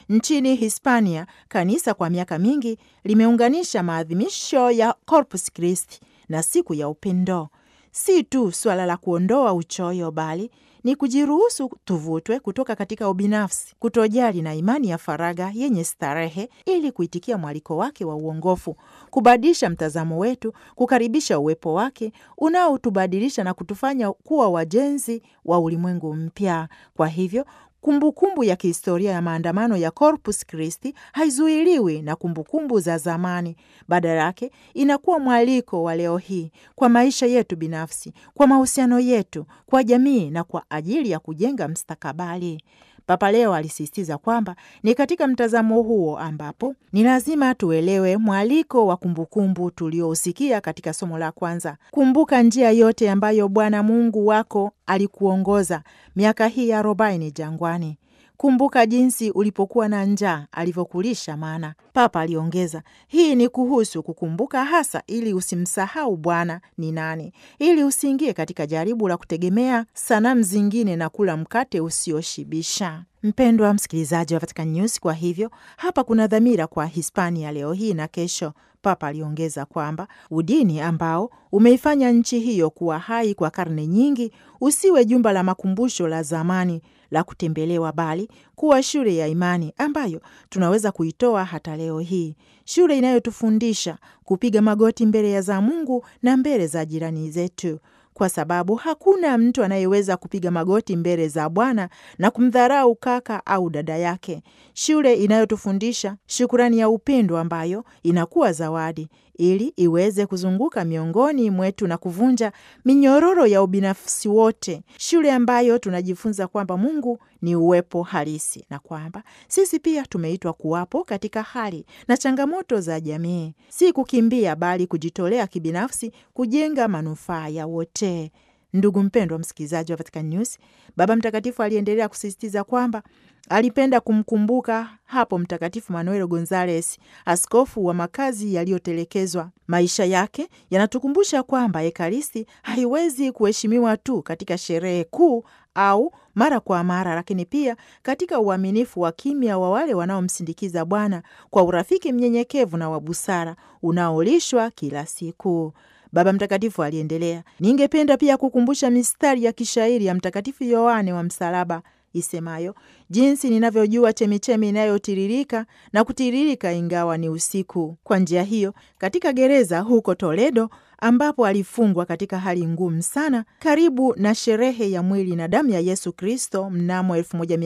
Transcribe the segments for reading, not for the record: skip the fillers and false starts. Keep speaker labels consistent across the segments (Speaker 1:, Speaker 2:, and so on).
Speaker 1: Nchini Hispania, kanisa kwa miaka mingi limeunganisha maadhimisho ya Corpus Christi na siku ya upendo. Si tu swala la kuondoa uchoyo, bali ni kujiruhusu tuvutwe kutoka katika ubinafsi, kutojali na imani ya faragha yenye starehe, ili kuitikia mwaliko wake wa uongofu, kubadilisha mtazamo wetu, kukaribisha uwepo wake unaotubadilisha na kutufanya kuwa wajenzi wa ulimwengu mpya. Kwa hivyo kumbukumbu ya kihistoria ya maandamano ya Corpus Christi haizuiliwi na kumbukumbu za zamani. Badala yake inakuwa mwaliko wa leo hii kwa maisha yetu binafsi, kwa mahusiano yetu, kwa jamii na kwa ajili ya kujenga mstakabali. Papa Leo alisisitiza kwamba ni katika mtazamo huo ambapo ni lazima tuelewe mwaliko wa kumbukumbu tuliousikia katika somo la kwanza. Kumbuka njia yote ambayo Bwana Mungu wako alikuongoza miaka hii 40 jangwani. Kumbuka jinsi ulipokuwa na njaa alivyokulisha mana. Papa aliongeza, hii ni kuhusu kukumbuka hasa ili usimsahau Bwana ni nani, ili usiingie katika jaribu la kutegemea sanamu zingine na kula mkate usioshibisha. Mpendwa msikilizaji wa Vatican News, kwa hivyo hapa kuna dhamira kwa Hispania leo hii na kesho. Papa aliongeza kwamba udini ambao umeifanya nchi hiyo kuwa hai kwa karne nyingi usiwe jumba la makumbusho la zamani la kutembelewa, bali kuwa shule ya imani ambayo tunaweza kuitoa hata leo hii, shule inayotufundisha kupiga magoti mbele za Mungu na mbele za jirani zetu, kwa sababu hakuna mtu anayeweza kupiga magoti mbele za Bwana na kumdharau kaka au dada yake. Shule inayotufundisha shukurani ya upendo ambayo inakuwa zawadi ili iweze kuzunguka miongoni mwetu na kuvunja minyororo ya ubinafsi wote. Shule ambayo tunajifunza kwamba Mungu ni uwepo halisi na kwamba sisi pia tumeitwa kuwapo katika hali na changamoto za jamii, si kukimbia bali kujitolea kibinafsi kujenga manufaa ya wote. Ndugu mpendwa msikilizaji wa Vatican News, Baba Mtakatifu aliendelea kusisitiza kwamba alipenda kumkumbuka hapo Mtakatifu Manuel Gonzales, askofu wa makazi yaliyotelekezwa. Maisha yake yanatukumbusha kwamba Ekaristi haiwezi kuheshimiwa tu katika sherehe kuu au mara kwa mara, lakini pia katika uaminifu wa kimya wa wale wanaomsindikiza Bwana kwa urafiki mnyenyekevu na wa busara unaolishwa kila siku. Baba Mtakatifu aliendelea, ningependa pia kukumbusha mistari ya kishairi ya Mtakatifu Yohane wa Msalaba isemayo, jinsi ninavyojua chemichemi inayotiririka na kutiririka ingawa ni usiku. Kwa njia hiyo, katika gereza huko Toledo ambapo alifungwa katika hali ngumu sana, karibu na sherehe ya mwili na damu ya Yesu Kristo mnamo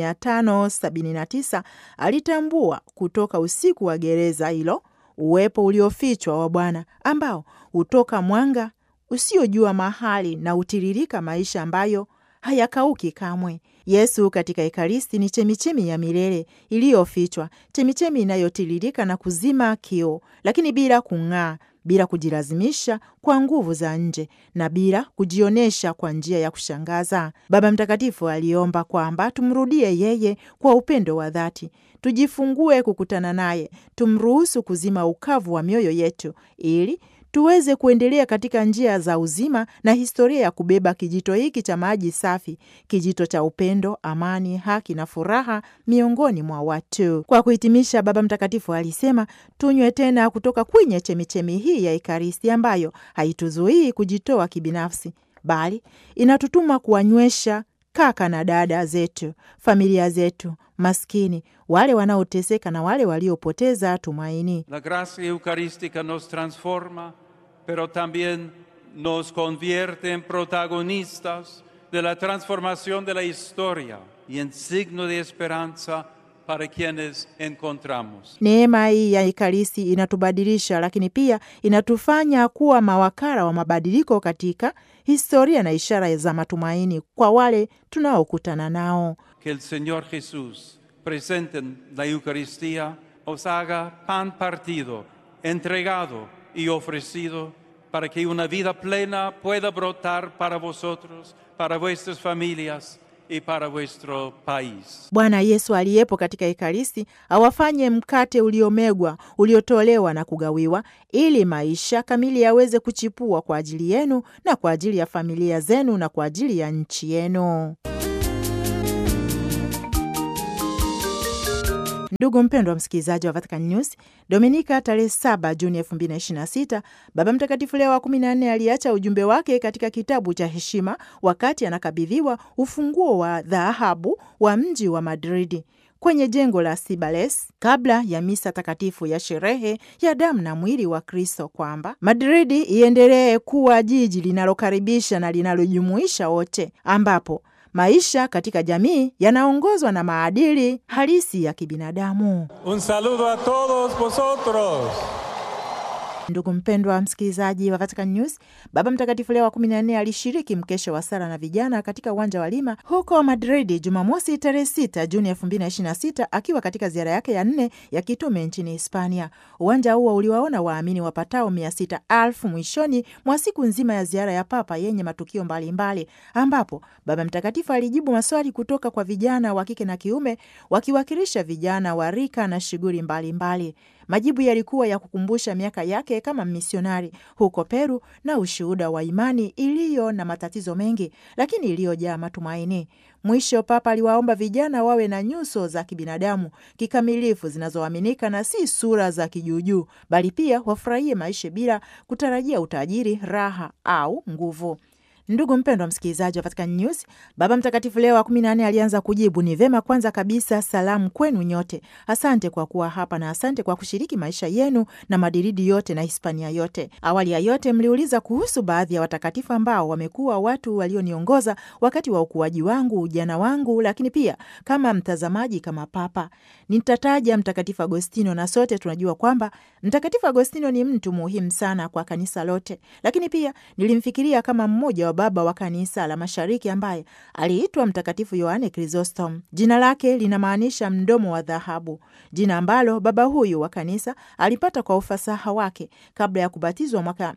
Speaker 1: 1579, alitambua kutoka usiku wa gereza hilo uwepo uliofichwa wa Bwana ambao hutoka mwanga usiojua mahali na utiririka maisha ambayo hayakauki kamwe. Yesu katika Ekaristi ni chemichemi ya milele iliyofichwa, chemichemi inayotiririka na kuzima kiu, lakini bila kung'aa, bila kujilazimisha kwa nguvu za nje na bila kujionyesha kwa njia ya kushangaza. Baba Mtakatifu aliomba kwamba tumrudie yeye kwa upendo wa dhati, tujifungue kukutana naye, tumruhusu kuzima ukavu wa mioyo yetu ili tuweze kuendelea katika njia za uzima na historia ya kubeba kijito hiki cha maji safi, kijito cha upendo, amani, haki na furaha miongoni mwa watu. Kwa kuhitimisha, Baba Mtakatifu alisema tunywe tena kutoka kwenye chemichemi hii ya Ekaristi ambayo haituzuii kujitoa kibinafsi, bali inatutuma kuwanywesha kaka na dada zetu, familia zetu, maskini, wale wanaoteseka na wale waliopoteza tumaini.
Speaker 2: La gracia eucarística nos transforma, pero también nos convierte en protagonistas de la transformación de la historia y en signo de esperanza para quienes encontramos.
Speaker 1: Neema hii ya Ekaristi inatubadilisha, lakini pia inatufanya kuwa mawakala wa mabadiliko katika historia na ishara za matumaini kwa wale tunaokutana nao.
Speaker 2: Que el Señor Jesús, presente en la Eucaristía, os haga pan partido, entregado y ofrecido, para que una vida plena pueda brotar para vosotros, para vuestras familias y para vuestro país.
Speaker 1: Bwana Yesu aliyepo katika Ekaristi awafanye mkate uliomegwa, uliotolewa na kugawiwa, ili maisha kamili yaweze kuchipua kwa ajili yenu na kwa ajili ya familia zenu na kwa ajili ya nchi yenu. Ndugu mpendwa msikilizaji wa Vatican News, Dominika tarehe 7 Juni 2026, Baba Mtakatifu Leo wa 14 aliacha ujumbe wake katika kitabu cha heshima wakati anakabidhiwa ufunguo wa dhahabu wa mji wa Madridi kwenye jengo la Sibales kabla ya misa takatifu ya sherehe ya damu na mwili wa Kristo, kwamba Madridi iendelee kuwa jiji linalokaribisha na linalojumuisha wote, ambapo maisha katika jamii yanaongozwa na maadili halisi ya kibinadamu.
Speaker 3: Un saludo a todos vosotros.
Speaker 1: Ndugu mpendwa msikilizaji wa Vatican News, Baba Mtakatifu Leo wa 14 alishiriki mkesha wa sala na vijana katika uwanja wa Lima huko Madridi Jumamosi tarehe 6 Juni 2026, akiwa katika ziara yake ya 4 ya kitume nchini Hispania. Uwanja huo uliwaona waamini wapatao 600,000 mwishoni mwa siku nzima ya ziara ya Papa yenye matukio mbalimbali, ambapo Baba Mtakatifu alijibu maswali kutoka kwa vijana wa kike na kiume, wakiwakilisha vijana wa rika na shughuli mbalimbali. Majibu yalikuwa ya kukumbusha miaka yake kama misionari huko Peru na ushuhuda wa imani iliyo na matatizo mengi lakini iliyojaa matumaini. Mwisho, Papa aliwaomba vijana wawe na nyuso za kibinadamu kikamilifu zinazoaminika na si sura za kijuujuu, bali pia wafurahie maisha bila kutarajia utajiri, raha au nguvu. Ndugu mpendwa msikilizaji wa Vatican News, Baba Mtakatifu Leo wa 14 alianza kujibu, ni vema kwanza kabisa salamu kwenu nyote. Asante kwa kuwa hapa na asante kwa kushiriki maisha yenu na Madridi yote na Hispania yote. Awali ya yote mliuliza kuhusu baadhi ya watakatifu ambao wamekuwa watu walioniongoza wakati wa ukuaji wangu, ujana wangu, lakini pia kama mtazamaji, kama Papa. Nitataja Mtakatifu Agostino, na sote tunajua kwamba Mtakatifu Agostino ni mtu muhimu sana kwa kanisa lote, lakini pia nilimfikiria kama mmoja wa baba wa kanisa la Mashariki ambaye aliitwa Mtakatifu Yohane Chrysostom. Jina lake linamaanisha mdomo wa dhahabu, jina ambalo baba huyu wa kanisa alipata kwa ufasaha wake kabla ya kubatizwa mwaka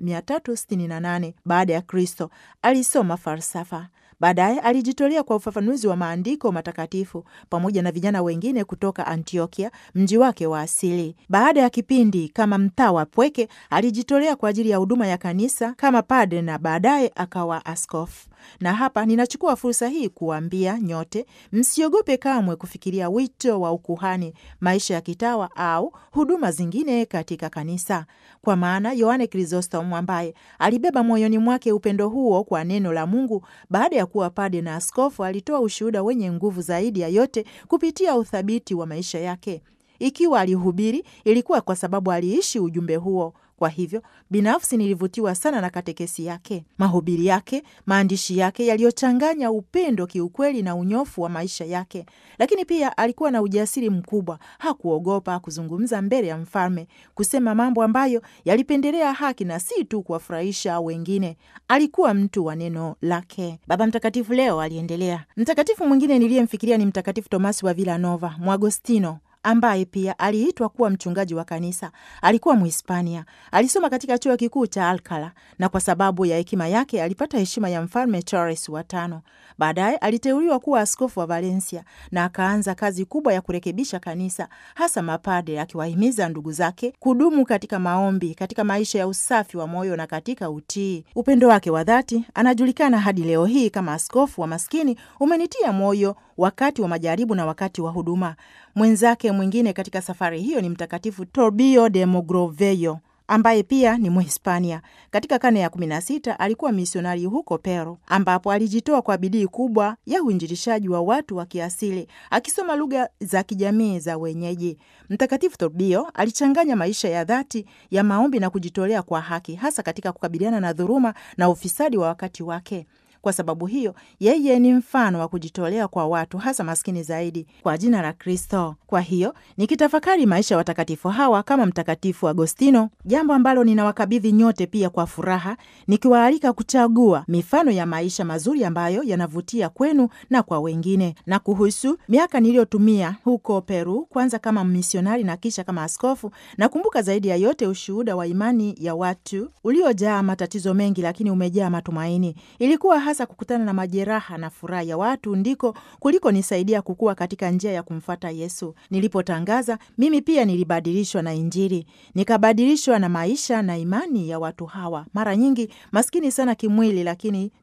Speaker 1: 368 baada ya Kristo. Alisoma falsafa. Baadaye alijitolea kwa ufafanuzi wa maandiko matakatifu pamoja na vijana wengine kutoka Antiokia, mji wake wa asili. Baada ya kipindi kama mtawa pweke, alijitolea kwa ajili ya huduma ya kanisa kama padre na baadaye akawa askofu. Na hapa ninachukua fursa hii kuambia nyote, msiogope kamwe kufikiria wito wa ukuhani, maisha ya kitawa au huduma zingine katika kanisa, kwa maana Yohane Chrysostom ambaye alibeba moyoni mwake upendo huo kwa neno la Mungu baada ya kuwa padre na askofu, alitoa ushuhuda wenye nguvu zaidi ya yote kupitia uthabiti wa maisha yake. Ikiwa alihubiri, ilikuwa kwa sababu aliishi ujumbe huo. Kwa hivyo binafsi nilivutiwa sana na katekesi yake, mahubiri yake, maandishi yake yaliyochanganya upendo kiukweli na unyofu wa maisha yake. Lakini pia alikuwa na ujasiri mkubwa, hakuogopa kuzungumza mbele ya mfalme, kusema mambo ambayo yalipendelea haki na si tu kuwafurahisha wengine. Alikuwa mtu wa neno lake. Baba Mtakatifu Leo aliendelea. Mtakatifu mwingine niliyemfikiria ni Mtakatifu Tomasi wa Villanova, Mwagostino, ambaye pia aliitwa kuwa mchungaji wa kanisa. Alikuwa Mhispania. Alisoma katika chuo kikuu cha Alcala na kwa sababu ya hekima yake alipata heshima ya mfalme Charles wa tano. Baadaye aliteuliwa kuwa askofu wa Valencia na akaanza kazi kubwa ya kurekebisha kanisa, hasa mapade, akiwahimiza ndugu zake kudumu katika maombi, katika maisha ya usafi wa moyo na katika utii. Upendo wake wa dhati anajulikana hadi leo hii kama askofu wa maskini, umenitia moyo wakati wa majaribu na wakati wa huduma. Mwenzake mwingine katika safari hiyo ni Mtakatifu Toribio de Mogrovejo ambaye pia ni Mhispania. Katika karne ya 16 alikuwa misionari huko Peru, ambapo alijitoa kwa bidii kubwa ya uinjilishaji wa watu wa kiasili, akisoma lugha za kijamii za wenyeji. Mtakatifu Toribio alichanganya maisha ya dhati ya maombi na kujitolea kwa haki, hasa katika kukabiliana na dhuluma na ufisadi wa wakati wake. Kwa sababu hiyo, yeye ni mfano wa kujitolea kwa watu, hasa maskini zaidi, kwa jina la Kristo. Kwa hiyo, nikitafakari maisha ya watakatifu hawa kama Mtakatifu Agostino, jambo ambalo ninawakabidhi nyote pia kwa furaha, nikiwaalika kuchagua mifano ya maisha mazuri ambayo yanavutia kwenu na kwa wengine. Na kuhusu miaka niliyotumia huko Peru, kwanza kama misionari na kisha kama askofu, nakumbuka zaidi ya yote ushuhuda wa imani ya watu uliojaa matatizo mengi lakini umejaa matumaini. Ilikuwa hasa kukutana na majeraha na furaha ya watu ndiko kuliko nisaidia kukua katika njia ya kumfuata Yesu. Nilipotangaza, mimi pia nilibadilishwa na Injili, nikabadilishwa na maisha na imani ya watu hawa, mara nyingi maskini sana kimwili, lakini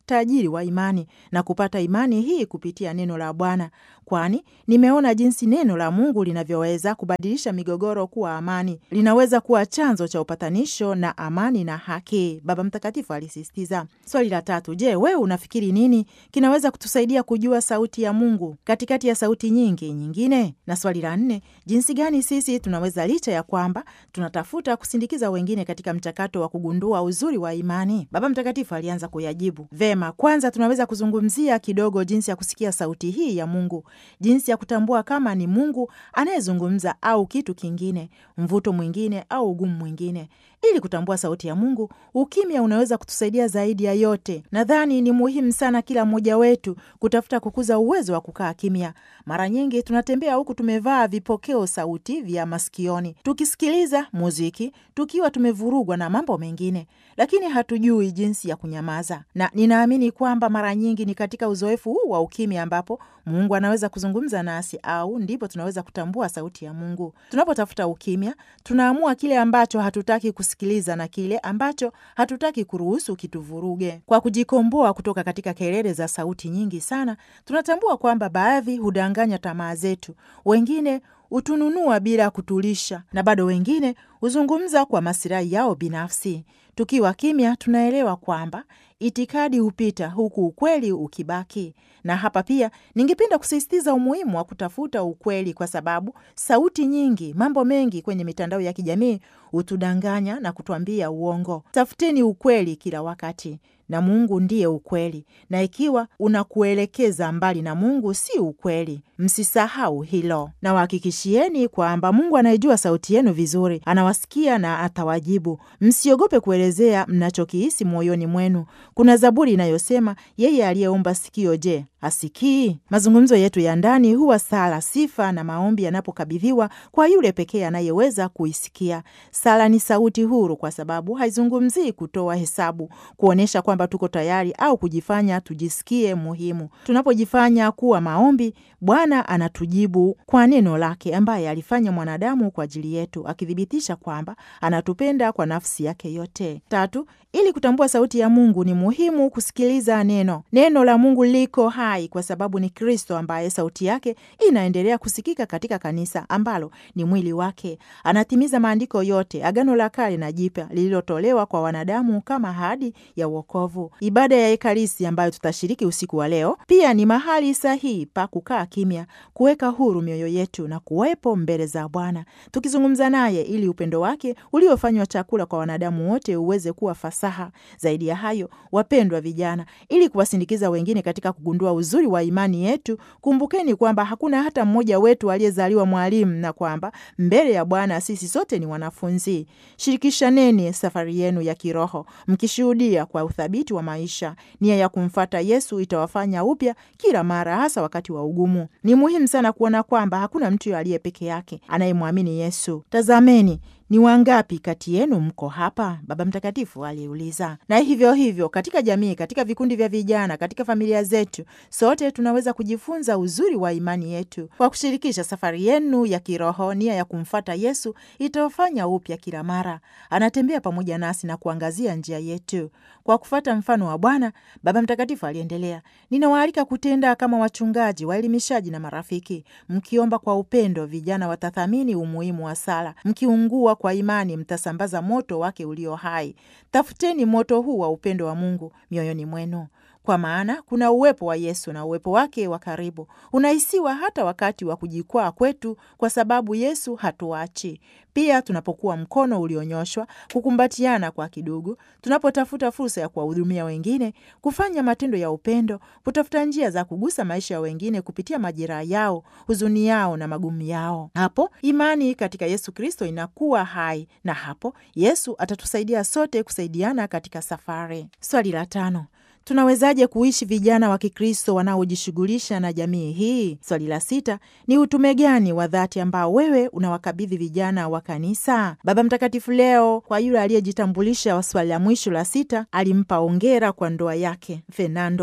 Speaker 1: utajiri wa imani na kupata imani hii kupitia neno la Bwana, kwani nimeona jinsi neno la Mungu linavyoweza kubadilisha migogoro kuwa amani, linaweza kuwa chanzo cha upatanisho na amani na haki, Baba Mtakatifu alisisitiza. Swali la 3, je, wewe unafikiri nini kinaweza kutusaidia kujua sauti ya Mungu katikati ya sauti nyingi nyingine? Na swali la 4, jinsi gani sisi tunaweza, licha ya kwamba tunatafuta kusindikiza wengine katika mchakato wa kugundua uzuri wa imani? Baba Mtakatifu alianza kuyajibu. Vema, kwanza tunaweza kuzungumzia kidogo jinsi ya kusikia sauti hii ya Mungu, jinsi ya kutambua kama ni Mungu anayezungumza au kitu kingine, mvuto mwingine au ugumu mwingine. Ili kutambua sauti ya Mungu, ukimya unaweza kutusaidia zaidi ya yote. Nadhani ni muhimu sana kila mmoja wetu kutafuta kukuza uwezo wa kukaa kimya. Mara nyingi tunatembea huku tumevaa vipokeo sauti vya masikioni, tukisikiliza muziki, tukiwa tumevurugwa na mambo mengine, lakini hatujui jinsi ya kunyamaza. Na ninaamini kwamba mara nyingi ni katika uzoefu huu wa ukimya ambapo Mungu anaweza kuzungumza nasi, au ndipo tunaweza kutambua sauti ya Mungu. Tunapotafuta ukimya, tunaamua kile ambacho hatutaki kusikiliza na kile ambacho hatutaki kuruhusu kituvuruge. Kwa kujikomboa kutoka katika kelele za sauti nyingi sana, tunatambua kwamba baadhi hudanganya tamaa zetu, wengine hutununua bila kutulisha, na bado wengine huzungumza kwa masilahi yao binafsi. Tukiwa kimya, tunaelewa kwamba itikadi hupita huku ukweli ukibaki. Na hapa pia ningependa kusisitiza umuhimu wa kutafuta ukweli, kwa sababu sauti nyingi, mambo mengi kwenye mitandao ya kijamii hutudanganya na kutuambia uongo. Tafuteni ukweli kila wakati, na Mungu ndiye ukweli, na ikiwa unakuelekeza mbali na Mungu si ukweli, msisahau hilo. Na wahakikishieni kwamba Mungu anayejua sauti yenu vizuri, anawasikia na atawajibu. Msiogope kuelezea mnachokihisi moyoni mwenu. Kuna Zaburi inayosema, yeye aliyeumba sikio, je, hasikii? Mazungumzo yetu ya ndani huwa sala, sifa na maombi yanapokabidhiwa kwa yule pekee anayeweza kuisikia. Sala ni sauti huru, kwa sababu haizungumzii kutoa hesabu, kuonyesha kwamba tuko tayari au kujifanya tujisikie muhimu. Tunapojifanya kuwa maombi, Bwana anatujibu kwa neno lake, ambaye alifanya mwanadamu kwa ajili yetu, akithibitisha kwamba anatupenda kwa nafsi yake yote. 3, ili kutambua sauti ya Mungu ni muhimu kusikiliza neno. Neno la Mungu liko hai kwa sababu ni Kristo ambaye sauti yake inaendelea kusikika katika kanisa ambalo ni mwili wake. Anatimiza maandiko yote, Agano la Kale na Jipya, lililotolewa kwa wanadamu kama ahadi ya wokovu. Ibada ya Ekaristi ambayo tutashiriki usiku wa leo pia ni mahali sahihi pa kukaa kimya, kuweka huru mioyo yetu na kuwepo mbele za Bwana tukizungumza naye, ili upendo wake uliofanywa chakula kwa wanadamu wote uweze kuwa fasaha. Zaidi ya hayo, wapendwa vijana, ili kuwasindikiza wengine katika kugundua uzuri wa imani yetu, kumbukeni kwamba hakuna hata mmoja wetu aliyezaliwa mwalimu, na kwamba mbele ya Bwana sisi sote ni wanafunzi. Shirikishaneni safari yenu ya kiroho, mkishuhudia kwa uthabiti wa maisha. Nia ya kumfuata Yesu itawafanya upya kila mara, hasa wakati wa ugumu. Ni muhimu sana kuona kwamba hakuna mtu aliye peke yake anayemwamini Yesu. Tazameni, ni wangapi kati yenu mko hapa? Baba Mtakatifu aliuliza. Na hivyo hivyo katika jamii, katika vikundi vya vijana, katika familia zetu, sote tunaweza kujifunza uzuri wa imani yetu kwa kushirikisha safari yenu ya kiroho. Nia ya kumfuata Yesu itawafanya upya kila mara. Anatembea pamoja nasi na kuangazia njia yetu. Kwa kufuata mfano wa Bwana, Baba Mtakatifu aliendelea, ninawaalika kutenda kama wachungaji, waelimishaji na marafiki, mkiomba kwa upendo. Vijana watathamini umuhimu wa sala. Mkiungua kwa imani, mtasambaza moto wake ulio hai. Tafuteni moto huu wa upendo wa Mungu mioyoni mwenu, kwa maana kuna uwepo wa Yesu, na uwepo wake wa karibu unahisiwa hata wakati wa kujikwaa kwetu, kwa sababu Yesu hatuachi. Pia tunapokuwa mkono ulionyoshwa, kukumbatiana kwa kidugu, tunapotafuta fursa ya kuwahudumia wengine, kufanya matendo ya upendo, kutafuta njia za kugusa maisha ya wengine kupitia majeraha yao, huzuni yao na magumu yao, hapo imani katika Yesu Kristo inakuwa hai, na hapo Yesu atatusaidia sote kusaidiana katika safari. Swali la 5, tunawezaje kuishi vijana wa Kikristo wanaojishughulisha na jamii hii? Swali la 6, ni utume gani wa dhati ambao wewe unawakabidhi vijana wa kanisa? Baba Mtakatifu leo, kwa yule aliyejitambulisha wa swali la mwisho la 6, alimpa hongera kwa ndoa yake Fernando.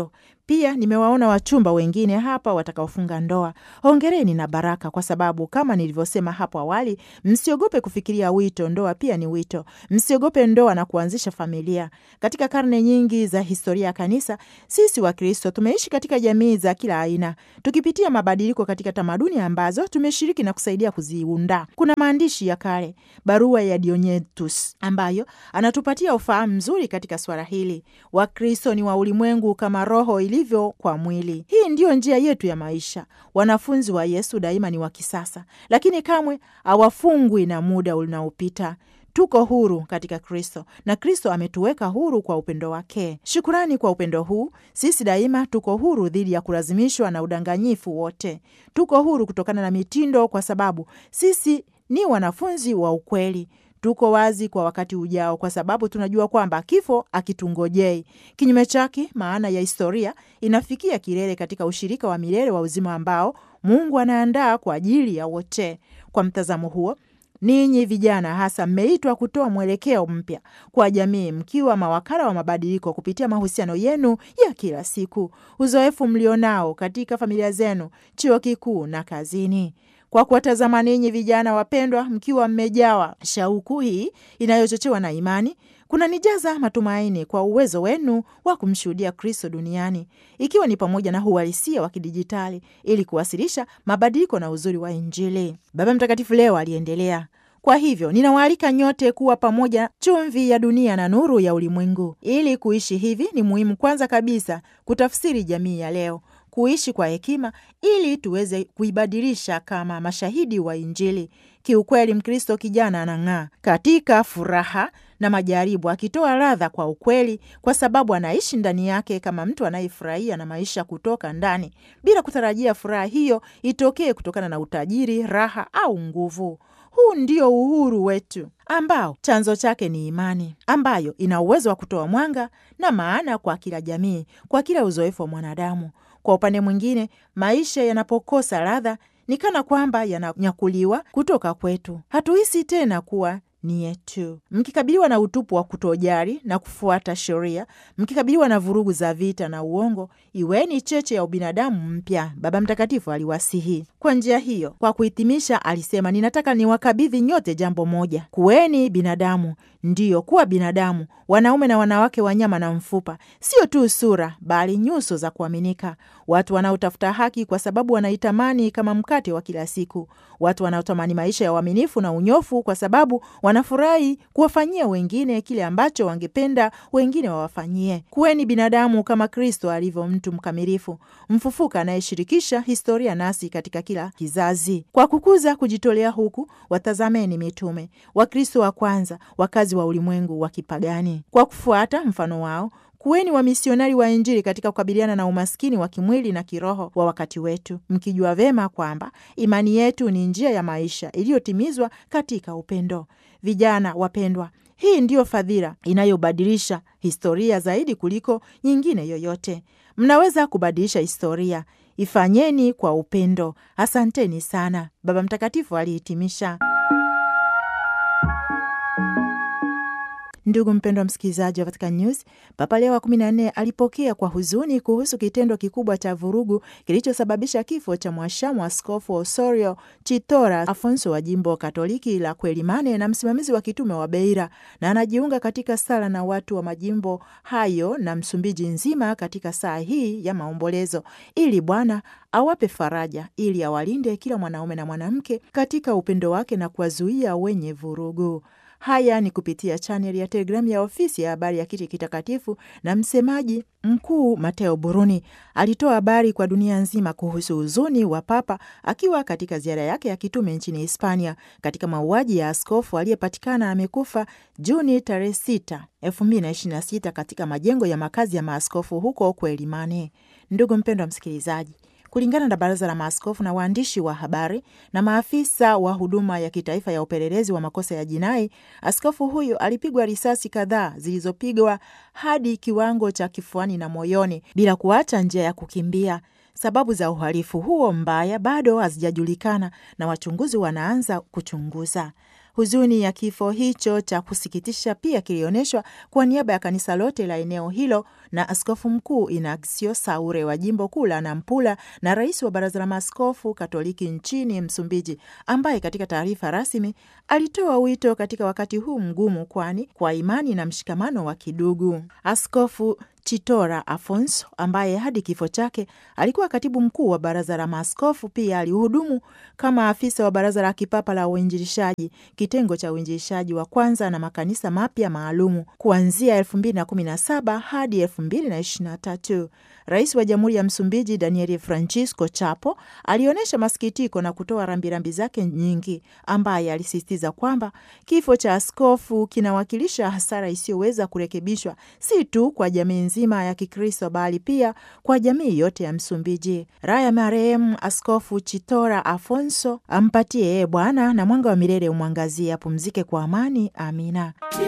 Speaker 1: Pia nimewaona wachumba wengine hapa watakaofunga ndoa. Hongereni na baraka, kwa sababu kama nilivyosema hapo awali, msiogope kufikiria wito. Ndoa pia ni wito. Msiogope ndoa na kuanzisha familia. Katika karne nyingi za historia ya kanisa, sisi Wakristo tumeishi katika jamii za kila aina, tukipitia mabadiliko katika tamaduni ambazo tumeshiriki na kusaidia kuziunda. Kuna maandishi ya kale, barua ya Diognetus, ambayo anatupatia ufahamu mzuri katika swala hili. Wakristo ni wa ulimwengu kama roho ilivyo kwa mwili. Hii ndiyo njia yetu ya maisha. Wanafunzi wa Yesu daima ni wa kisasa, lakini kamwe hawafungwi na muda unaopita. Tuko huru katika Kristo na Kristo ametuweka huru kwa upendo wake. Shukurani kwa upendo huu, sisi daima tuko huru dhidi ya kulazimishwa na udanganyifu wote. Tuko huru kutokana na mitindo, kwa sababu sisi ni wanafunzi wa ukweli. Tuko wazi kwa wakati ujao, kwa sababu tunajua kwamba kifo akitungojei. Kinyume chake, maana ya historia inafikia kilele katika ushirika wa milele wa uzima ambao Mungu anaandaa kwa ajili ya wote. Kwa mtazamo huo, ninyi vijana hasa mmeitwa kutoa mwelekeo mpya kwa jamii, mkiwa mawakala wa mabadiliko kupitia mahusiano yenu ya kila siku, uzoefu mlionao katika familia zenu, chuo kikuu na kazini. Kwa kuwatazama ninyi vijana wapendwa, mkiwa mmejawa shauku hii inayochochewa na imani, kunanijaza matumaini kwa uwezo wenu wa kumshuhudia Kristo duniani, ikiwa ni pamoja na uhalisia wa kidijitali, ili kuwasilisha mabadiliko na uzuri wa Injili. Baba Mtakatifu leo aliendelea: kwa hivyo ninawaalika nyote kuwa pamoja chumvi ya dunia na nuru ya ulimwengu. Ili kuishi hivi, ni muhimu kwanza kabisa kutafsiri jamii ya leo, kuishi kwa hekima ili tuweze kuibadilisha kama mashahidi wa Injili. Kiukweli, Mkristo kijana anang'aa katika furaha na majaribu, akitoa ladha kwa ukweli, kwa sababu anaishi ndani yake kama mtu anayefurahia na maisha kutoka ndani, bila kutarajia furaha hiyo itokee kutokana na utajiri, raha au nguvu. Huu ndio uhuru wetu ambao chanzo chake ni imani, ambayo ina uwezo wa kutoa mwanga na maana kwa kila jamii, kwa kila uzoefu wa mwanadamu. Kwa upande mwingine, maisha yanapokosa ladha, ni kana kwamba yananyakuliwa kutoka kwetu. Hatuhisi tena kuwa ni yetu. Mkikabiliwa na utupu wa kutojali na kufuata sheria, mkikabiliwa na vurugu za vita na uongo, iweni cheche ya ubinadamu mpya, Baba Mtakatifu aliwasihi. Kwa njia hiyo, kwa kuhitimisha, alisema, ninataka niwakabidhi nyote jambo moja: kuweni binadamu. Ndiyo, kuwa binadamu, wanaume na wanawake, wanyama na mfupa, sio tu sura, bali nyuso za kuaminika. Watu wanaotafuta haki kwa sababu wanaitamani kama mkate wa kila siku. Watu wanaotamani maisha ya uaminifu na unyofu kwa sababu wanafurahi kuwafanyia wengine kile ambacho wangependa wengine wawafanyie. Kuweni binadamu kama Kristo alivyo mtu mkamilifu, mfufuka, anayeshirikisha historia nasi katika kila kizazi. Kwa kukuza kujitolea huku, watazameni mitume, Wakristo wa kwanza, wakazi wa ulimwengu wa kipagani. Kwa kufuata mfano wao, kuweni wamisionari wa Injili katika kukabiliana na umaskini wa kimwili na kiroho wa wakati wetu, mkijua vema kwamba imani yetu ni njia ya maisha iliyotimizwa katika upendo. Vijana wapendwa, hii ndiyo fadhila inayobadilisha historia zaidi kuliko nyingine yoyote. Mnaweza kubadilisha historia, ifanyeni kwa upendo. Asanteni sana, Baba Mtakatifu alihitimisha. Ndugu mpendwa msikilizaji wa Vatican News, Papa Leo wa 14 alipokea kwa huzuni kuhusu kitendo kikubwa cha vurugu kilichosababisha kifo cha mwashamu Askofu Osorio Chitora Afonso wa jimbo Katoliki la Quelimane na msimamizi wa kitume wa Beira, na anajiunga katika sala na watu wa majimbo hayo na Msumbiji nzima katika saa hii ya maombolezo, ili Bwana awape faraja, ili awalinde kila mwanaume na mwanamke katika upendo wake na kuwazuia wenye vurugu. Haya ni kupitia chaneli ya Telegram ya ofisi ya habari ya Kiti Kitakatifu, na msemaji mkuu Mateo Bruni alitoa habari kwa dunia nzima kuhusu huzuni wa Papa akiwa katika ziara yake ya kitume nchini Hispania katika mauaji ya askofu aliyepatikana amekufa Juni tarehe 6, 2026 katika majengo ya makazi ya maaskofu huko Quelimane. Ndugu mpendwa msikilizaji, kulingana na Baraza la Maaskofu na waandishi wa habari na maafisa wa huduma ya kitaifa ya upelelezi wa makosa ya jinai, askofu huyo alipigwa risasi kadhaa zilizopigwa hadi kiwango cha kifuani na moyoni bila kuacha njia ya kukimbia. Sababu za uhalifu huo mbaya bado hazijajulikana na wachunguzi wanaanza kuchunguza. Huzuni ya kifo hicho cha kusikitisha pia kilioneshwa kwa niaba ya kanisa lote la eneo hilo na Askofu Mkuu Inaksio Saure wa jimbo kuu la Nampula na rais wa Baraza la Maaskofu Katoliki nchini Msumbiji, ambaye katika taarifa rasmi alitoa wito katika wakati huu mgumu, kwani kwa imani na mshikamano wa kidugu. Askofu Chitora Afonso, ambaye hadi kifo chake alikuwa katibu mkuu wa Baraza la Maaskofu, pia alihudumu kama afisa wa Baraza la Kipapa la Uinjilishaji, kitengo cha uinjilishaji wa kwanza na makanisa mapya maalumu kuanzia 2017 hadi 2023. Rais wa Jamhuri ya Msumbiji Daniel Francisco Chapo alionyesha masikitiko na kutoa rambirambi zake nyingi, ambaye alisisitiza kwamba kifo cha askofu kinawakilisha hasara isiyoweza kurekebishwa si tu kwa jamii nzima ya Kikristo bali pia kwa jamii yote ya Msumbiji. Raya marehemu Askofu Chitora Afonso ampatie Bwana na mwanga wa milele umwangazie, apumzike kwa amani. Amina.